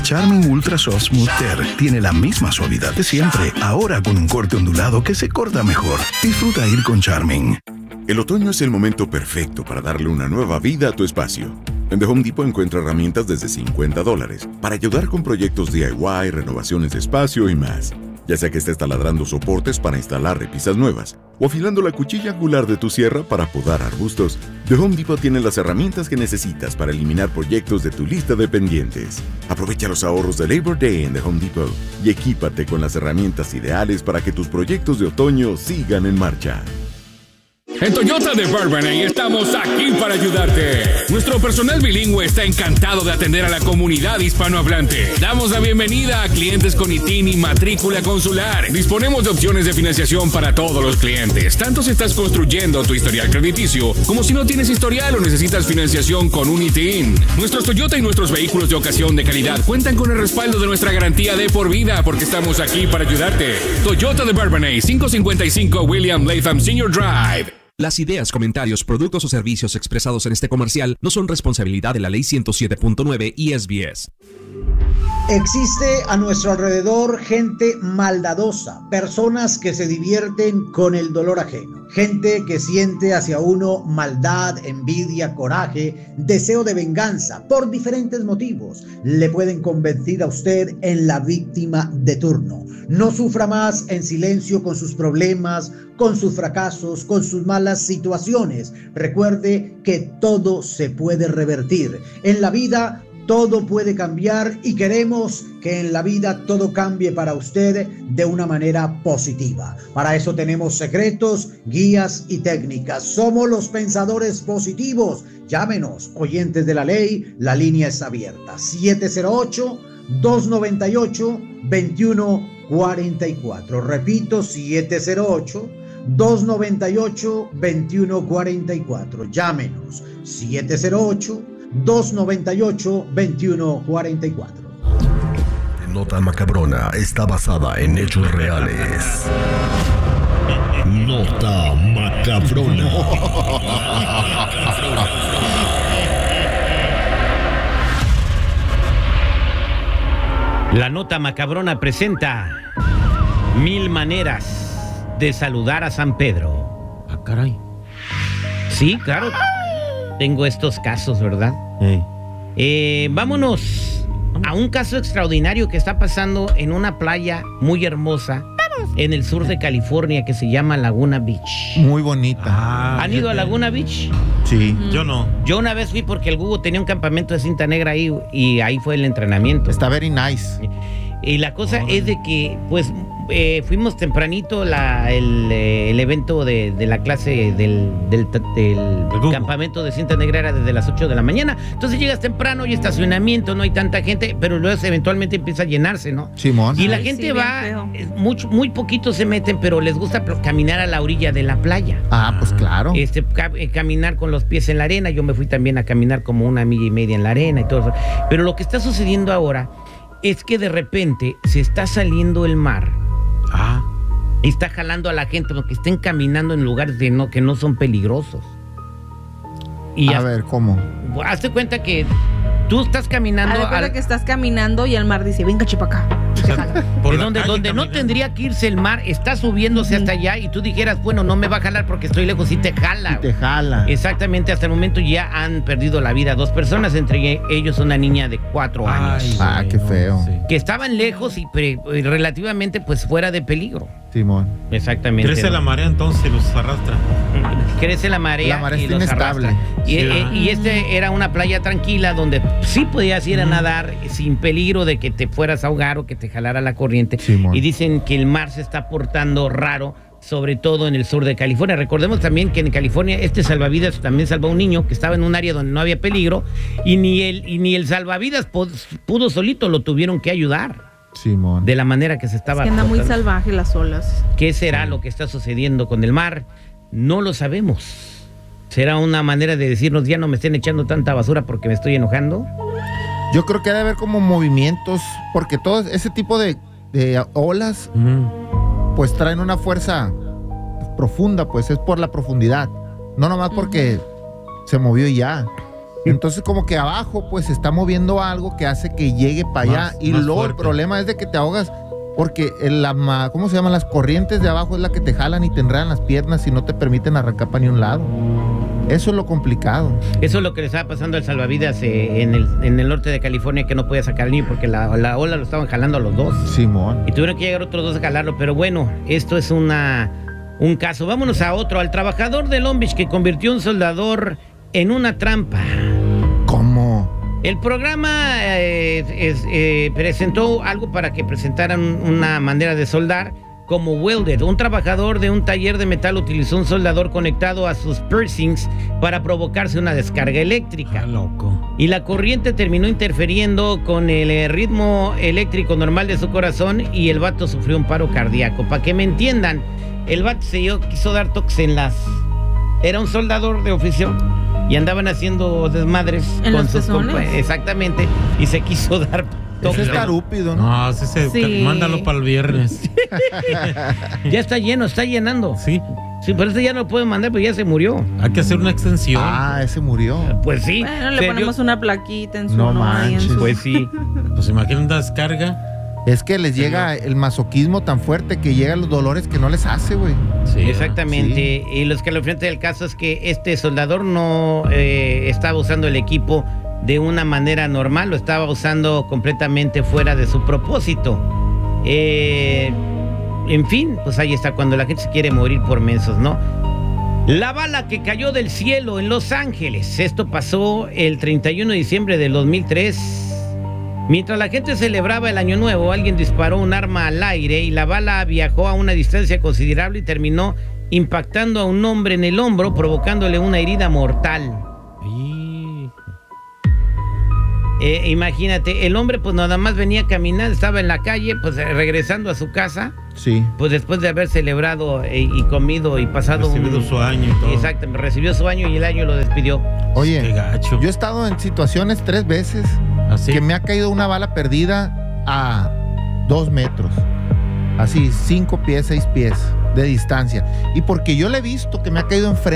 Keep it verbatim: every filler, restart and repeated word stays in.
Charmin Ultra Soft Smooth Tear tiene la misma suavidad de siempre, ahora con un corte ondulado que se corta mejor. Disfruta ir con Charmin. El otoño es el momento perfecto para darle una nueva vida a tu espacio. En The Home Depot encuentra herramientas desde cincuenta dólares para ayudar con proyectos D I Y, renovaciones de espacio y más. Ya sea que estés taladrando soportes para instalar repisas nuevas o afilando la cuchilla angular de tu sierra para podar arbustos, The Home Depot tiene las herramientas que necesitas para eliminar proyectos de tu lista de pendientes. Aprovecha los ahorros de Labor Day en The Home Depot y equípate con las herramientas ideales para que tus proyectos de otoño sigan en marcha. En Toyota de Bourbonnais estamos aquí para ayudarte. Nuestro personal bilingüe está encantado de atender a la comunidad hispanohablante. Damos la bienvenida a clientes con I T I N y matrícula consular. Disponemos de opciones de financiación para todos los clientes, tanto si estás construyendo tu historial crediticio como si no tienes historial o necesitas financiación con un I T I N. Nuestros Toyota y nuestros vehículos de ocasión de calidad cuentan con el respaldo de nuestra garantía de por vida porque estamos aquí para ayudarte. Toyota de Bourbonnais, quinientos cincuenta y cinco William Latham Senior Drive. Las ideas, comentarios, productos o servicios expresados en este comercial no son responsabilidad de la Ley ciento siete punto nueve y S B S. Existe a nuestro alrededor gente maldadosa, personas que se divierten con el dolor ajeno, gente que siente hacia uno maldad, envidia, coraje, deseo de venganza, por diferentes motivos. Le pueden convertir a usted en la víctima de turno. No sufra más en silencio con sus problemas, con sus fracasos, con sus malas situaciones. Recuerde que todo se puede revertir. En la vida todo puede cambiar y queremos que en la vida todo cambie para usted de una manera positiva. Para eso tenemos secretos, guías y técnicas. Somos los pensadores positivos. Llámenos, oyentes de la ley, la línea es abierta. siete cero ocho, dos nueve ocho, dos uno cuatro cuatro. Repito, siete cero ocho, dos nueve ocho, dos uno cuatro cuatro. Llámenos, siete cero ocho, dos nueve ocho, dos uno cuatro cuatro. Nota Macabrona está basada en hechos reales. Nota Macabrona. La Nota Macabrona presenta Mil maneras de saludar a San Pedro. Ah, caray. Sí, claro. Tengo estos casos, ¿verdad? Eh. Eh, vámonos a un caso extraordinario que está pasando en una playa muy hermosa en el sur de California que se llama Laguna Beach. Muy bonita. Ah, ¿Han ido a Laguna Beach? Sí. Mm. Yo no. Yo una vez fui porque el Google tenía un campamento de cinta negra ahí y ahí fue el entrenamiento. Está very nice. Y la cosa oh. es de que, pues, eh, fuimos tempranito la, el, eh, el evento de, de la clase del, del, del campamento de cinta negra era desde las ocho de la mañana. Entonces llegas temprano y estacionamiento, no hay tanta gente, pero luego eventualmente empieza a llenarse, ¿no? Simón. Y la Ay, gente sí, va, mucho, muy poquitos se meten, pero les gusta caminar a la orilla de la playa. Ah, pues claro. Este, ca caminar con los pies en la arena. Yo me fui también a caminar como una milla y media en la arena y todo eso. Pero lo que está sucediendo ahora es que de repente se está saliendo el mar. Ah. Y está jalando a la gente porque estén caminando en lugares de no, que no son peligrosos. Y a ver, ¿cómo? Hazte cuenta que tú estás caminando. A al... que estás caminando y el mar dice, venga, chepa acá. Por donde donde no tendría que irse el mar, está subiéndose uh-huh. hasta allá y tú dijeras, bueno, no me va a jalar porque estoy lejos y te jala. Y te jala. Exactamente, hasta el momento ya han perdido la vida dos personas, entre ellos una niña de cuatro años. Ay, ah, qué feo. Sí. Que estaban lejos y pre, relativamente pues fuera de peligro. Simón. Exactamente. Crece la marea entonces los arrastra. Crece la marea, la marea y está los inestable. arrastra. Y, sí, eh, y este era una playa tranquila donde sí podías ir a nadar sin peligro de que te fueras a ahogar o que te jalara la corriente. Simón. Y dicen que el mar se está portando raro, sobre todo en el sur de California. Recordemos también que en California este salvavidas también salvó a un niño que estaba en un área donde no había peligro y ni el, y ni el salvavidas pudo solito, lo tuvieron que ayudar. Simón. De la manera que se estaba. Es que anda muy salvaje las olas. ¿Qué será lo que está sucediendo con el mar? No lo sabemos. ¿Será una manera de decirnos ya no me estén echando tanta basura porque me estoy enojando? Yo creo que ha de haber como movimientos, porque todo ese tipo de, de olas uh-huh. pues traen una fuerza profunda, pues es por la profundidad. No nomás porque uh-huh. se movió y ya. Entonces como que abajo pues se está moviendo algo que hace que llegue para allá. Más- Y más luego fuerte. el problema es de que te ahogas porque el, la, ma- ¿cómo se llaman? Las corrientes de abajo es la que te jalan y te enredan las piernas y no te permiten arrancar para ni un lado. Eso es lo complicado. Eso es lo que le estaba pasando al salvavidas eh, en, el, en el norte de California, que no podía sacar al niño porque la, la ola lo estaban jalando a los dos. Simón. Y tuvieron que llegar otros dos a jalarlo. Pero bueno, esto es una un caso. Vámonos a otro. Al trabajador de Long Beach que convirtió a un soldador en una trampa. ¿Cómo? El programa eh, es, eh, presentó algo para que presentaran una manera de soldar como welded. Un trabajador de un taller de metal utilizó un soldador conectado a sus piercings para provocarse una descarga eléctrica. Ah, loco. Y la corriente terminó interfiriendo con el eh, ritmo eléctrico normal de su corazón y el vato sufrió un paro cardíaco. Para que me entiendan, el vato se dio- quiso dar toques en las... Era un soldador de oficio y andaban haciendo desmadres ¿En con los sus pezones? compa- Exactamente. Y se quiso dar Ese toques. es tarúpido, ¿no? No, ese se, Sí. mándalo para el viernes. Ya está lleno, está llenando. Sí, Sí, pero este ya no lo pueden mandar, pero ya se murió. hay que hacer una extensión. Ah, ese murió. Pues sí. Bueno, le se ponemos dio- una plaquita en su No honor ahí en manches. su- Pues sí. Pues imagina una descarga. Es que les llega el masoquismo tan fuerte que llegan los dolores que no les hace, güey. Sí, Exactamente. Y lo escalofriante del caso es que este soldador no eh, estaba usando el equipo de una manera normal, lo estaba usando completamente fuera de su propósito. Eh, en fin, pues ahí está, cuando la gente se quiere morir por mensos, ¿no? La bala que cayó del cielo en Los Ángeles. Esto pasó el treinta y uno de diciembre del dos mil tres. Mientras la gente celebraba el Año Nuevo, alguien disparó un arma al aire y la bala viajó a una distancia considerable y terminó impactando a un hombre en el hombro, provocándole una herida mortal. Y... Eh, imagínate, el hombre pues nada más venía caminando, estaba en la calle, pues eh, regresando a su casa, Sí. pues después de haber celebrado eh, y comido y pasado Recibido un... su año y todo. Exacto, recibió su año y el año lo despidió. Qué Oye, gacho. yo he estado en situaciones tres veces Así. que me ha caído una bala perdida a dos metros. Así, cinco pies, seis pies de distancia. Y porque yo le he visto que me ha caído enfrente.